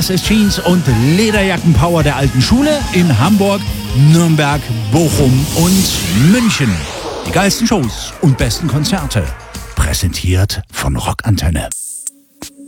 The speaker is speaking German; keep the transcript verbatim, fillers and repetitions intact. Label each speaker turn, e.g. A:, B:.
A: Das ist Jeans und Lederjackenpower der alten Schule in Hamburg, Nürnberg, Bochum und München. Die geilsten Shows und besten Konzerte. Präsentiert von Rockantenne.